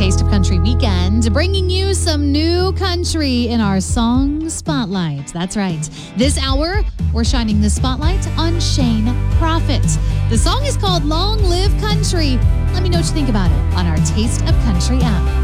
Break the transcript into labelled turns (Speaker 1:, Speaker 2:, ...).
Speaker 1: Taste of Country weekend, bringing you some new country in our song spotlight. That's right. This hour, we're shining the spotlight on Shane Prophet. The song is called Long Live Country. Let me know what you think about it on our Taste of Country app.